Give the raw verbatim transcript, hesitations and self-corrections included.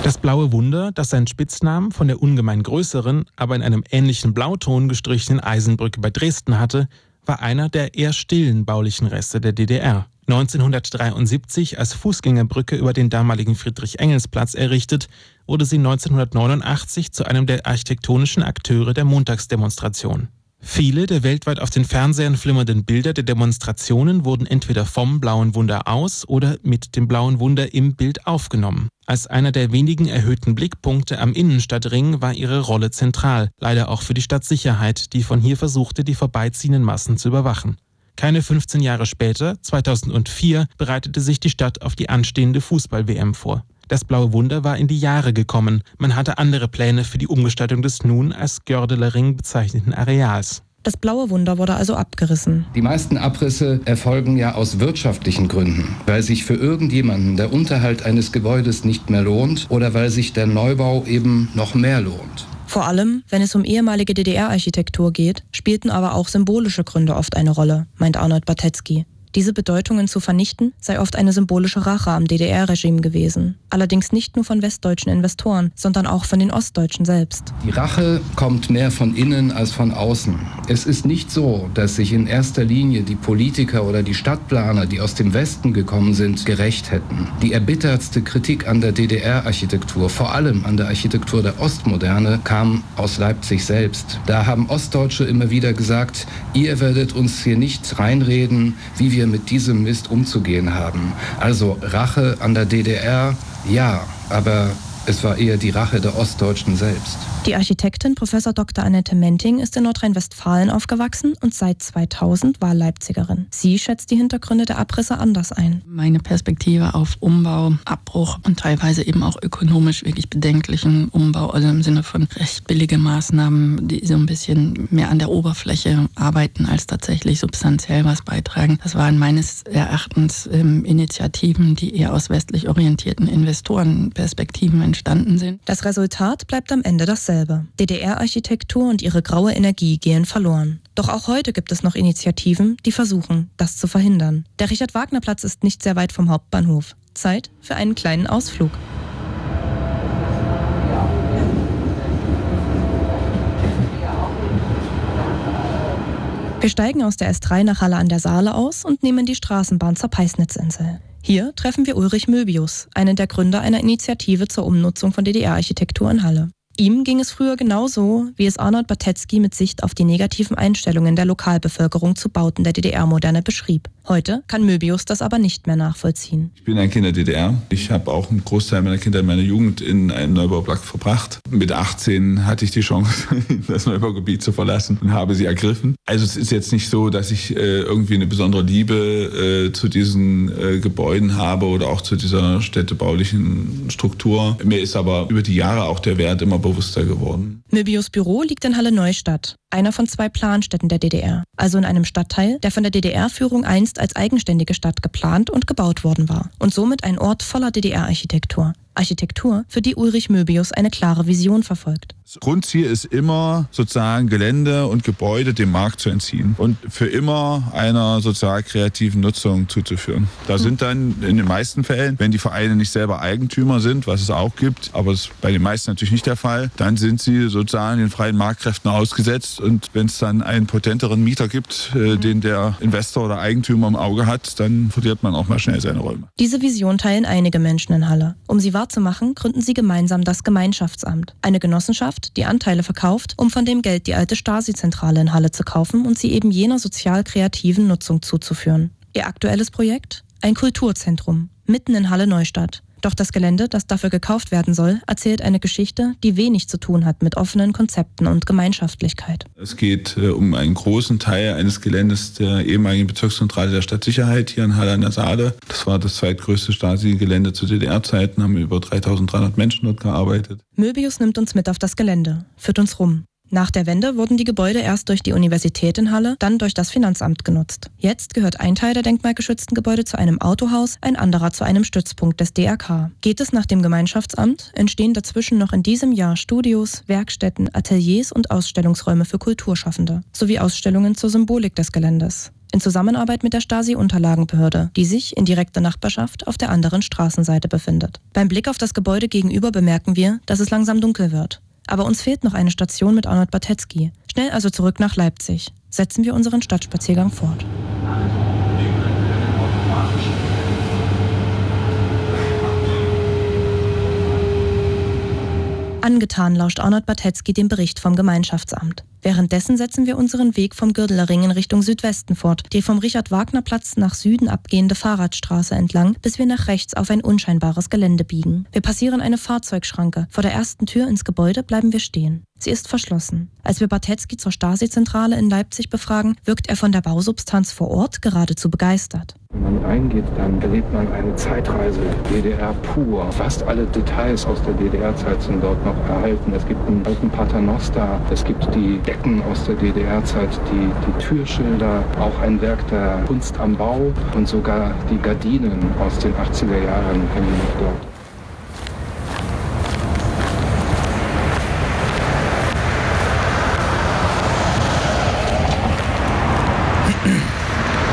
Das Blaue Wunder, das seinen Spitznamen von der ungemein größeren, aber in einem ähnlichen Blauton gestrichenen Eisenbrücke bei Dresden hatte, war einer der eher stillen baulichen Reste der D D R. neunzehnhundertdreiundsiebzig als Fußgängerbrücke über den damaligen Friedrich-Engels-Platz errichtet, wurde sie neunzehnhundertneunundachtzig zu einem der architektonischen Akteure der Montagsdemonstration. Viele der weltweit auf den Fernsehern flimmernden Bilder der Demonstrationen wurden entweder vom Blauen Wunder aus oder mit dem Blauen Wunder im Bild aufgenommen. Als einer der wenigen erhöhten Blickpunkte am Innenstadtring war ihre Rolle zentral, leider auch für die Stadtsicherheit, die von hier versuchte, die vorbeiziehenden Massen zu überwachen. Keine fünfzehn Jahre später, zweitausendvier, bereitete sich die Stadt auf die anstehende Fußball-W M vor. Das Blaue Wunder war in die Jahre gekommen. Man hatte andere Pläne für die Umgestaltung des nun als Gördeler Ring bezeichneten Areals. Das Blaue Wunder wurde also abgerissen. Die meisten Abrisse erfolgen ja aus wirtschaftlichen Gründen, weil sich für irgendjemanden der Unterhalt eines Gebäudes nicht mehr lohnt oder weil sich der Neubau eben noch mehr lohnt. Vor allem, wenn es um ehemalige D D R-Architektur geht, spielten aber auch symbolische Gründe oft eine Rolle, meint Arnold Batetzky. Diese Bedeutungen zu vernichten, sei oft eine symbolische Rache am D D R-Regime gewesen. Allerdings nicht nur von westdeutschen Investoren, sondern auch von den Ostdeutschen selbst. Die Rache kommt mehr von innen als von außen. Es ist nicht so, dass sich in erster Linie die Politiker oder die Stadtplaner, die aus dem Westen gekommen sind, gerecht hätten. Die erbittertste Kritik an der D D R-Architektur, vor allem an der Architektur der Ostmoderne, kam aus Leipzig selbst. Da haben Ostdeutsche immer wieder gesagt, ihr werdet uns hier nicht reinreden, wie wir mit diesem Mist umzugehen haben. Also Rache an der D D R, ja, aber es war eher die Rache der Ostdeutschen selbst. Die Architektin Professor Doktor Annette Menting ist in Nordrhein-Westfalen aufgewachsen und seit zweitausend Wahlleipzigerin. Sie schätzt die Hintergründe der Abrisse anders ein. Meine Perspektive auf Umbau, Abbruch und teilweise eben auch ökonomisch wirklich bedenklichen Umbau, also im Sinne von recht billige Maßnahmen, die so ein bisschen mehr an der Oberfläche arbeiten, als tatsächlich substanziell was beitragen. Das waren meines Erachtens ähm, Initiativen, die eher aus westlich orientierten Investorenperspektiven entstanden sind. Das Resultat bleibt am Ende dasselbe. D D R-Architektur und ihre graue Energie gehen verloren. Doch auch heute gibt es noch Initiativen, die versuchen, das zu verhindern. Der Richard-Wagner-Platz ist nicht sehr weit vom Hauptbahnhof. Zeit für einen kleinen Ausflug. Wir steigen aus der S drei nach Halle an der Saale aus und nehmen die Straßenbahn zur Peisnitzinsel. Hier treffen wir Ulrich Möbius, einen der Gründer einer Initiative zur Umnutzung von D D R-Architektur in Halle. Ihm ging es früher genauso, wie es Arnold Batetzky mit Sicht auf die negativen Einstellungen der Lokalbevölkerung zu Bauten der D D R-Moderne beschrieb. Heute kann Möbius das aber nicht mehr nachvollziehen. Ich bin ein Kind der D D R. Ich habe auch einen Großteil meiner Kindheit, meiner Jugend in einem Neubaublock verbracht. Mit achtzehn hatte ich die Chance, das Neubaugebiet zu verlassen und habe sie ergriffen. Also es ist jetzt nicht so, dass ich äh, irgendwie eine besondere Liebe äh, zu diesen äh, Gebäuden habe oder auch zu dieser städtebaulichen Struktur. Mir ist aber über die Jahre auch der Wert immer bewusster geworden. Möbius Büro liegt in Halle-Neustadt, einer von zwei Planstädten der D D R, also in einem Stadtteil, der von der D D R-Führung einst als eigenständige Stadt geplant und gebaut worden war und somit ein Ort voller D D R-Architektur. Architektur, für die Ulrich Möbius eine klare Vision verfolgt. Grundziel ist immer, sozusagen Gelände und Gebäude dem Markt zu entziehen und für immer einer sozial-kreativen Nutzung zuzuführen. Da sind dann in den meisten Fällen, wenn die Vereine nicht selber Eigentümer sind, was es auch gibt, aber das ist bei den meisten natürlich nicht der Fall, dann sind sie sozusagen den freien Marktkräften ausgesetzt und wenn es dann einen potenteren Mieter gibt, äh, den der Investor oder Eigentümer im Auge hat, dann verliert man auch mal schnell seine Räume. Diese Vision teilen einige Menschen in Halle. Um sie wahrzumachen, gründen sie gemeinsam das Gemeinschaftsamt, eine Genossenschaft, die Anteile verkauft, um von dem Geld die alte Stasi-Zentrale in Halle zu kaufen und sie eben jener sozial-kreativen Nutzung zuzuführen. Ihr aktuelles Projekt? Ein Kulturzentrum, mitten in Halle-Neustadt. Doch das Gelände, das dafür gekauft werden soll, erzählt eine Geschichte, die wenig zu tun hat mit offenen Konzepten und Gemeinschaftlichkeit. Es geht äh, um einen großen Teil eines Geländes der ehemaligen Bezirkszentrale der Stadtsicherheit hier in Halle an der Saale. Das war das zweitgrößte Stasi-Gelände zu D D R-Zeiten, haben über dreitausenddreihundert Menschen dort gearbeitet. Möbius nimmt uns mit auf das Gelände, führt uns rum. Nach der Wende wurden die Gebäude erst durch die Universität in Halle, dann durch das Finanzamt genutzt. Jetzt gehört ein Teil der denkmalgeschützten Gebäude zu einem Autohaus, ein anderer zu einem Stützpunkt des D R K. Geht es nach dem Gemeinschaftsamt, entstehen dazwischen noch in diesem Jahr Studios, Werkstätten, Ateliers und Ausstellungsräume für Kulturschaffende, sowie Ausstellungen zur Symbolik des Geländes. in Zusammenarbeit mit der Stasi-Unterlagenbehörde, die sich in direkter Nachbarschaft auf der anderen Straßenseite befindet. Beim Blick auf das Gebäude gegenüber bemerken wir, dass es langsam dunkel wird. Aber uns fehlt noch eine Station mit Arnold Batetzky. Schnell also zurück nach Leipzig. Setzen wir unseren Stadtspaziergang fort. Angetan lauscht Arnold Batetzky dem Bericht vom Gemeinschaftsamt. Währenddessen setzen wir unseren Weg vom Gürdelerring in Richtung Südwesten fort, die vom Richard-Wagner-Platz nach Süden abgehende Fahrradstraße entlang, bis wir nach rechts auf ein unscheinbares Gelände biegen. Wir passieren eine Fahrzeugschranke. Vor der ersten Tür ins Gebäude bleiben wir stehen. Sie ist verschlossen. Als wir Batetzky zur Stasi-Zentrale in Leipzig befragen, wirkt er von der Bausubstanz vor Ort geradezu begeistert. Wenn man reingeht, dann erlebt man eine Zeitreise, D D R pur. Fast alle Details aus der D D R-Zeit sind dort noch erhalten. Es gibt einen alten Paternoster, es gibt die Decken aus der D D R-Zeit, die, die Türschilder, auch ein Werk der Kunst am Bau und sogar die Gardinen aus den achtziger Jahren hängen noch dort.